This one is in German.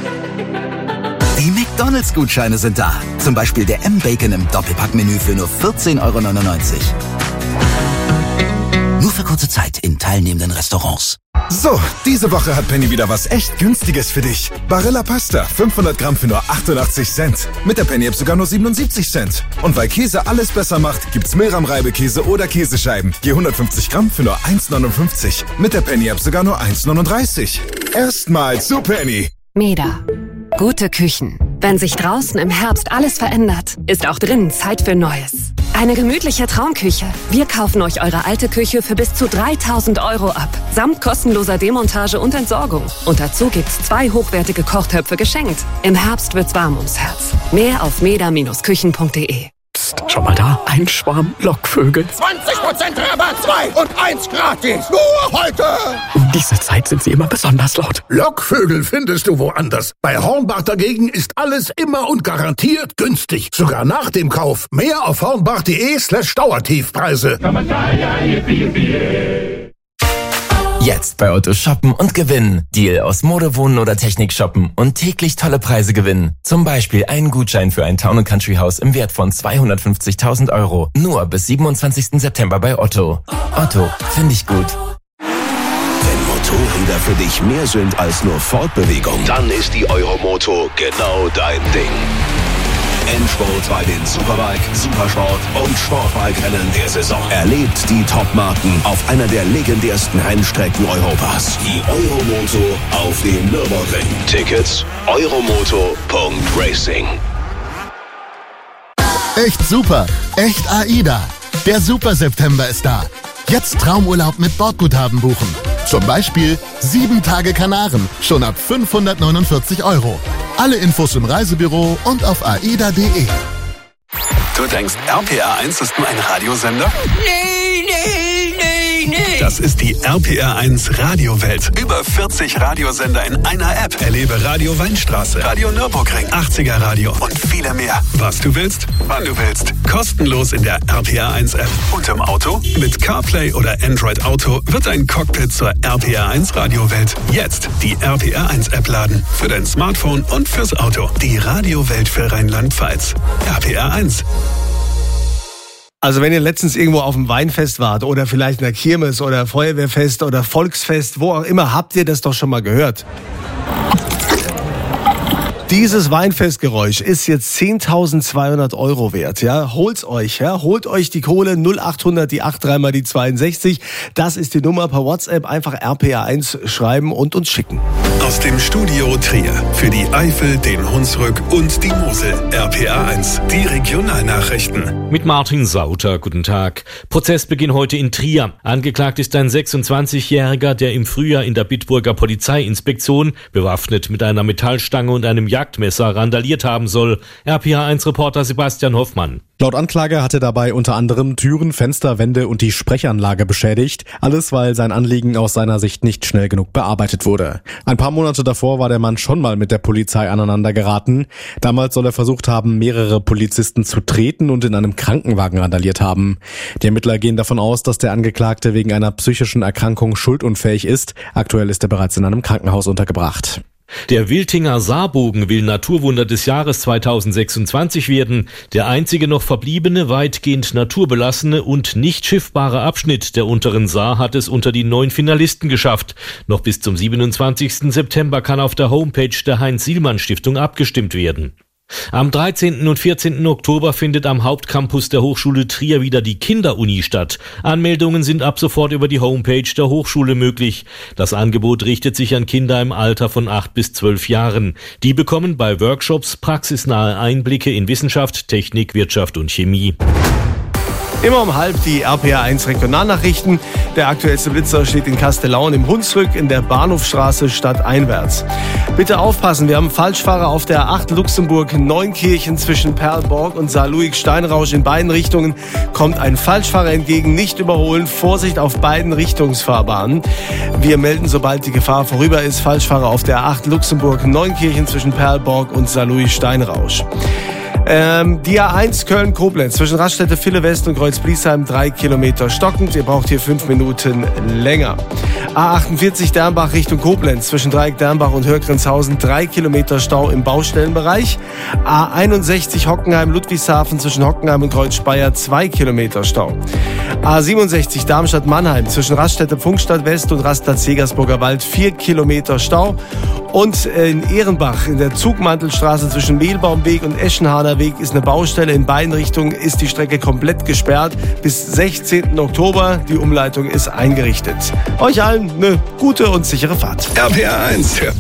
Die McDonald's-Gutscheine sind da. Zum Beispiel der M-Bacon im Doppelpackmenü für nur 14,99 €. Nur für kurze Zeit in teilnehmenden Restaurants. So, diese Woche hat Penny wieder was echt Günstiges für dich. Barilla Pasta, 500 Gramm für nur 88 Cent. Mit der Penny-App sogar nur 77 Cent. Und weil Käse alles besser macht, gibt's Milram-Reibekäse oder Käsescheiben. Je 150 Gramm für nur 1,59. Mit der Penny-App sogar nur 1,39. Erstmal zu Penny. Meda. Gute Küchen. Wenn sich draußen im Herbst alles verändert, ist auch drinnen Zeit für Neues. Eine gemütliche Traumküche. Wir kaufen euch eure alte Küche für bis zu 3.000 € ab. Samt kostenloser Demontage und Entsorgung. Und dazu gibt's 2 hochwertige Kochtöpfe geschenkt. Im Herbst wird's warm ums Herz. Mehr auf meda-küchen.de. Psst, schon mal da? Ein Schwarm Lockvögel. 20% Rabatt, 2 und 1 gratis. Nur heute. Um diese Zeit sind sie immer besonders laut. Lockvögel findest du woanders. Bei Hornbach dagegen ist alles immer und garantiert günstig. Sogar nach dem Kauf. Mehr auf hornbach.de/Dauertiefpreise. Jetzt bei Otto shoppen und gewinnen. Deal aus Mode, Wohnen oder Technik shoppen und täglich tolle Preise gewinnen. Zum Beispiel einen Gutschein für ein Town & Country Haus im Wert von 250.000 €. Nur bis 27. September bei Otto. Otto, finde ich gut. Wenn Motorräder für dich mehr sind als nur Fortbewegung, dann ist die Euromoto genau dein Ding. Endspurt bei den Superbike, Supersport und Sportbike-Rennen der Saison. Erlebt die Top-Marken auf einer der legendärsten Rennstrecken Europas. Die Euromoto auf dem Nürburgring. Tickets euromoto.racing. Echt super, echt AIDA. Der Super September ist da. Jetzt Traumurlaub mit Bordguthaben buchen. Zum Beispiel 7 Tage Kanaren, schon ab 549 €. Alle Infos im Reisebüro und auf aida.de. Du denkst, RPR1 ist nur ein Radiosender? Nee. Das ist die RPR1 Radiowelt. Über 40 Radiosender in einer App. Erlebe Radio Weinstraße, Radio Nürburgring, 80er Radio und viele mehr. Was du willst, wann du willst. Kostenlos in der RPR1 App. Und im Auto? Mit CarPlay oder Android Auto wird ein Cockpit zur RPR1 Radiowelt. Jetzt die RPR1 App laden. Für dein Smartphone und fürs Auto. Die Radiowelt für Rheinland-Pfalz. RPR1. Also wenn ihr letztens irgendwo auf dem Weinfest wart oder vielleicht in der Kirmes oder Feuerwehrfest oder Volksfest, wo auch immer, habt ihr das doch schon mal gehört. Dieses Weinfestgeräusch ist jetzt 10.200 € wert, ja. Holt euch die Kohle 0800 die 83 mal die 62. Das ist die Nummer per WhatsApp. Einfach RPR1 schreiben und uns schicken. Aus dem Studio Trier für die Eifel, den Hunsrück und die Mosel. RPR1, die Regionalnachrichten. Mit Martin Sauter, guten Tag. Prozessbeginn heute in Trier. Angeklagt ist ein 26-Jähriger, der im Frühjahr in der Bitburger Polizeiinspektion bewaffnet mit einer Metallstange und einem Jagdmesser randaliert haben soll. RPR1-Reporter Sebastian Hoffmann. Laut Anklage hat er dabei unter anderem Türen, Fenster, Wände und die Sprechanlage beschädigt. Alles, weil sein Anliegen aus seiner Sicht nicht schnell genug bearbeitet wurde. Ein paar Monate davor war der Mann schon mal mit der Polizei aneinander geraten. Damals soll er versucht haben, mehrere Polizisten zu treten und in einem Krankenwagen randaliert haben. Die Ermittler gehen davon aus, dass der Angeklagte wegen einer psychischen Erkrankung schuldunfähig ist. Aktuell ist er bereits in einem Krankenhaus untergebracht. Der Wiltinger Saarbogen will Naturwunder des Jahres 2026 werden. Der einzige noch verbliebene, weitgehend naturbelassene und nicht schiffbare Abschnitt der unteren Saar hat es unter die 9 Finalisten geschafft. Noch bis zum 27. September kann auf der Homepage der Heinz-Sielmann-Stiftung abgestimmt werden. Am 13. und 14. Oktober findet am Hauptcampus der Hochschule Trier wieder die Kinderuni statt. Anmeldungen sind ab sofort über die Homepage der Hochschule möglich. Das Angebot richtet sich an Kinder im Alter von 8 bis 12 Jahren. Die bekommen bei Workshops praxisnahe Einblicke in Wissenschaft, Technik, Wirtschaft und Chemie. Immer um 12 die RPR1 Regionalnachrichten. Der aktuellste Blitzer steht in Kastellaun im Hunsrück in der Bahnhofstraße stadteinwärts. Bitte aufpassen, wir haben Falschfahrer auf der 8 Luxemburg-Neunkirchen zwischen Perlborg und Saarlouis-Steinrausch in beiden Richtungen. Kommt ein Falschfahrer entgegen, nicht überholen, Vorsicht auf beiden Richtungsfahrbahnen. Wir melden, sobald die Gefahr vorüber ist, Falschfahrer auf der 8 Luxemburg-Neunkirchen zwischen Perlborg und Saarlouis-Steinrausch. Die A1 Köln-Koblenz zwischen Raststätte Ville West und Kreuz-Bliesheim 3 Kilometer stockend. Ihr braucht hier 5 Minuten länger. A48 Dernbach Richtung Koblenz zwischen Dreieck Dernbach und Hörgrenzhausen 3 Kilometer Stau im Baustellenbereich. A61 Hockenheim-Ludwigshafen zwischen Hockenheim und Kreuz-Speyer 2 Kilometer Stau. A67 Darmstadt-Mannheim zwischen Raststätte Pfungstadt West und Rastplatz Jägersburger Wald 4 Kilometer Stau. Und in Ehrenbach in der Zugmantelstraße zwischen Mehlbaumweg und Eschenhahner Weg ist eine Baustelle. In beiden Richtungen ist die Strecke komplett gesperrt. Bis 16. Oktober. Die Umleitung ist eingerichtet. Euch allen eine gute und sichere Fahrt. RPR 1.